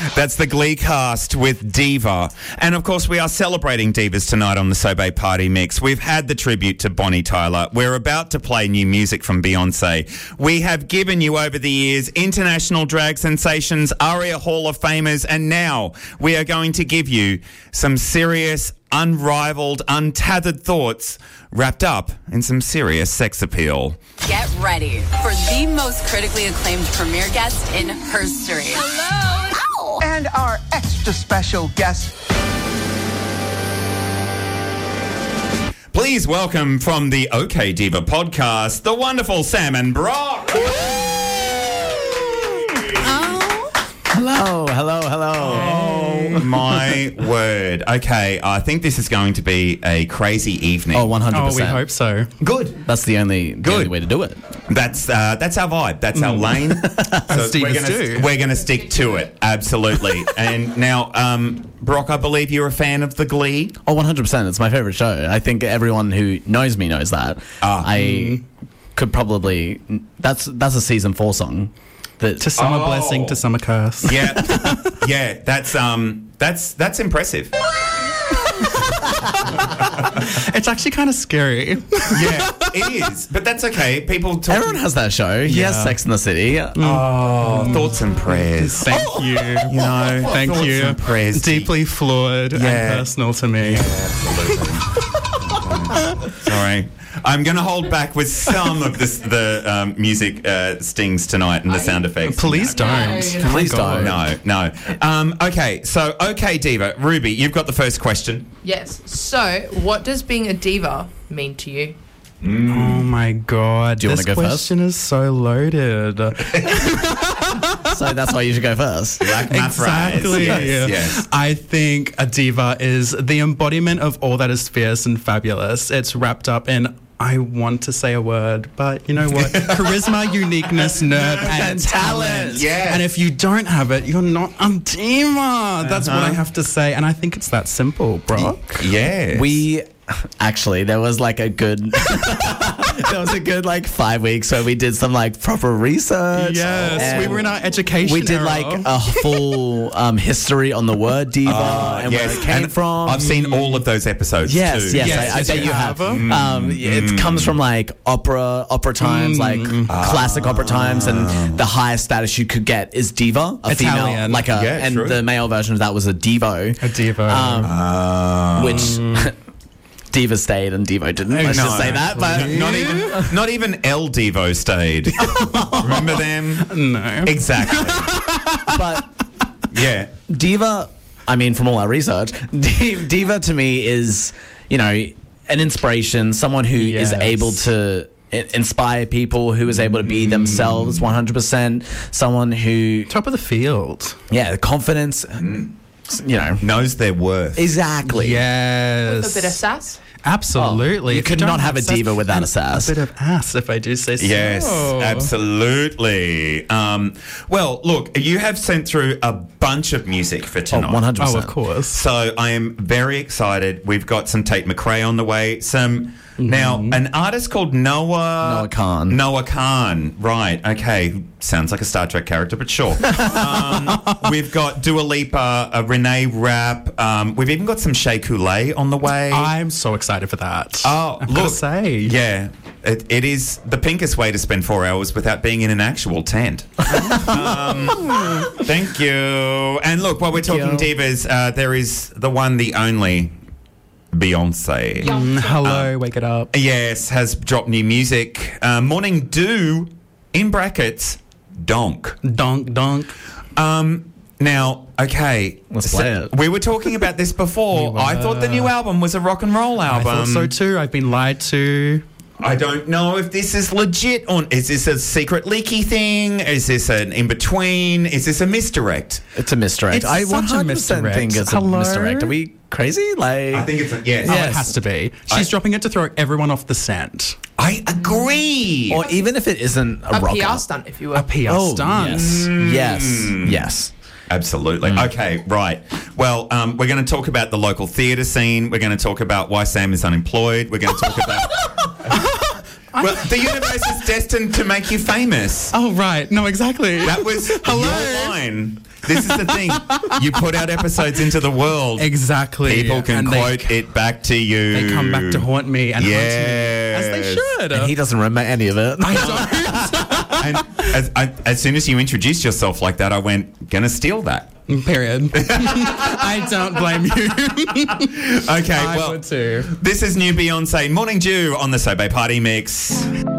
That's the Glee cast with Diva. And, of course, we are celebrating divas tonight on the Sobe Party Mix. We've had the tribute to Bonnie Tyler. We're about to play new music from Beyonce. We have given you over the years international drag sensations, ARIA Hall of Famers, and now we are going to give you some serious, unrivaled, untethered thoughts wrapped up in some serious sex appeal. Get ready for the most critically acclaimed premiere guest in history. Hello! Ow! And our extra special guest. Please welcome from the OK Diva podcast, the wonderful Sam and Brock. Hello. Oh, my word. Okay, I think this is going to be a crazy evening. Oh, 100%. Oh, we hope so. Good. That's the only way to do it. That's our vibe. That's our lane. So we're going to stick to it. Absolutely. And now, Brock, I believe you're a fan of The Glee. Oh, 100%. It's my favorite show. I think everyone who knows me knows that. I could probably... That's a season 4 song. To some a blessing, to some a curse. Yeah. Yeah, that's impressive. It's actually kind of scary. Yeah, it is. But that's okay. Everyone has that show. He has Sex in the City. Oh, thoughts and prayers. Thank you. You know, Thank thoughts you. and prayers. Deeply flawed and personal to me. Yeah, absolutely. Sorry. I'm going to hold back with some of the music stings tonight and the sound effects. Please don't. Please don't. No. Okay, so, OK, Diva. Ruby, you've got the first question. Yes. So, what does being a diva mean to you? Oh, my God. Do you want to go first? This question is so loaded. So that's why you should go first. Exactly. Yes. I think a diva is the embodiment of all that is fierce and fabulous. It's wrapped up in, I want to say a word, but you know what? Charisma, uniqueness, nerve, and talent. Yes. And if you don't have it, you're not a diva. That's what I have to say. And I think it's that simple, Brock. Yeah. Actually, there was like a good 5 weeks where we did some like proper research. Yes, we were in our education We did era. like a full history on the word diva and where it came from. I've seen all of those episodes Yes, too. I bet you have. It comes from like opera times, like classic opera times, and the highest status you could get is diva, a Italian. female, and true. the male version of that was a divo. A diva. Which diva stayed and divo didn't. Let's just say that, but not even El Divo stayed. Remember them? No. Exactly. but Yeah. diva. I mean, from all our research, diva to me is an inspiration, someone who is able to inspire people, who is able to be themselves 100%, someone who Top of the field. the confidence. Knows their worth. Exactly. Yes. A bit of sass? Absolutely. You If could don't not have a sass, diva without a sass. A bit of ass, if I do say so. Yes, absolutely. Well, look, you have sent through a bunch of music for tonight. 100%. Oh, of course. So I am very excited. We've got some Tate McRae on the way. Now, an artist called Noah Khan. Noah Khan. Right. Okay. Sounds like a Star Trek character, but sure. We've got Dua Lipa, Renee Rapp. We've even got some Shea Coulee on the way. I'm so excited for that. Oh, I've got to say. Yeah, it is the pinkest way to spend 4 hours without being in an actual tent. Thank you. And look, while we're talking divas, there is the one, the only Beyonce. Hello, wake it up. Yes, has dropped new music. Morning Dew, in brackets, donk. Donk, donk. Now, okay. Let's play it. We were talking about this before. I thought the new album was a rock and roll album. I thought so too. I've been lied to. I don't know if this is legit or is this a secret leaky thing? Is this an in-between? Is this a misdirect? It's a misdirect. It's I such a 100% misdirect. think it's Hello? a misdirect. Are we crazy? I think it's yes. Oh, it has to be. She's dropping it to throw everyone off the scent. I agree. Or even if it isn't a A rocker. PR stunt, if you will. A PR stunt. Yes. Absolutely. Okay, right. Well, we're going to talk about the local theatre scene. We're going to talk about why Sam is unemployed. We're going to talk about... Well, the universe is destined to make you famous. Oh, right. No, exactly. That was Hello. your line. This is the thing. You put out episodes into the world. Exactly. People can And quote it back to you. They come back to haunt me and haunt me, Yes. as they should. And he doesn't remember any of it. And as soon as you introduced yourself like that, I went, gonna steal that. Period. I don't blame you. Okay, I well, would too. this is new Beyonce Morning Dew on the Sobe Party Mix.